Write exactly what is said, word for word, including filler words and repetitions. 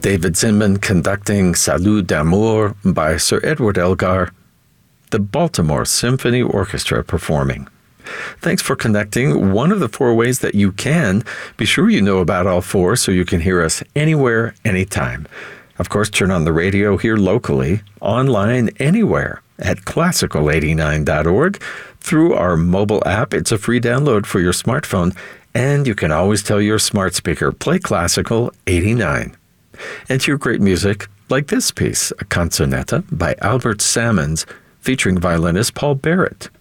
David Zinman conducting Salut d'Amour by Sir Edward Elgar. The Baltimore Symphony Orchestra performing. Thanks for connecting. One of the four ways that you can. Be sure you know about all four so you can hear us anywhere, anytime. Of course, turn on the radio here locally, online, anywhere at classical eighty-nine dot org. Through our mobile app, it's a free download for your smartphone, and you can always tell your smart speaker, play Classical eighty-nine. And hear great music like this piece, a canzonetta by Albert Salmons, featuring violinist Paul Barrett.